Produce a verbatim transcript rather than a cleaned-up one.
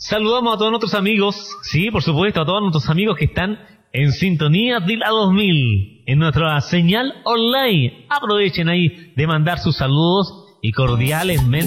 Saludamos a todos nuestros amigos, sí, por supuesto, a todos nuestros amigos que están en sintonía de la dos mil, en nuestra señal online. Aprovechen ahí de mandar sus saludos y cordialmente